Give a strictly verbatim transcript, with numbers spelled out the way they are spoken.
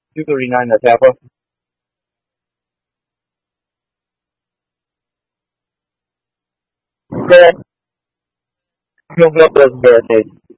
two thirty-nine at Tampa. Okay. He'll go up those barricades.